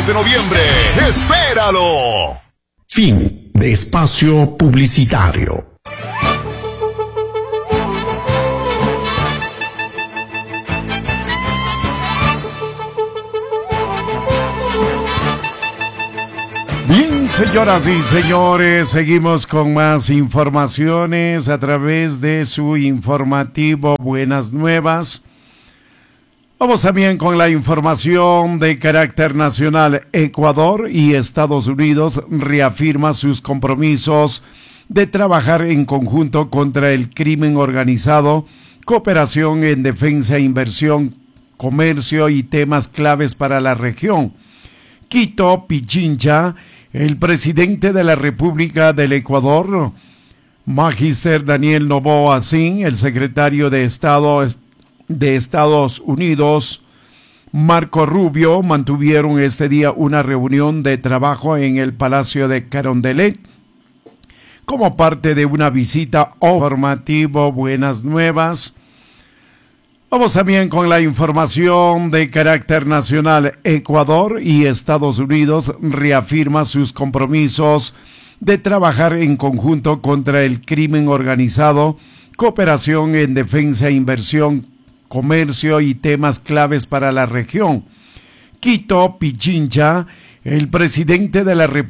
mes de noviembre. ¡Espéralo! Fin de espacio publicitario. Bien, señoras y señores, seguimos con más informaciones a través de su informativo Buenas Nuevas. Vamos también con la información de carácter nacional. Ecuador y Estados Unidos reafirman sus compromisos de trabajar en conjunto contra el crimen organizado, cooperación en defensa, inversión, comercio y temas claves para la región. Quito, Pichincha, el presidente de la República del Ecuador, Magister Daniel Noboa Sin, el secretario de Estado de Estados Unidos, Marco Rubio, mantuvieron este día una reunión de trabajo en el Palacio de Carondelet como parte de una visita informativa Buenas Nuevas. Vamos también con la información de carácter nacional. Ecuador y Estados Unidos reafirman sus compromisos de trabajar en conjunto contra el crimen organizado, cooperación en defensa, inversión, comercio y temas claves para la región. Quito, Pichincha, el presidente de la República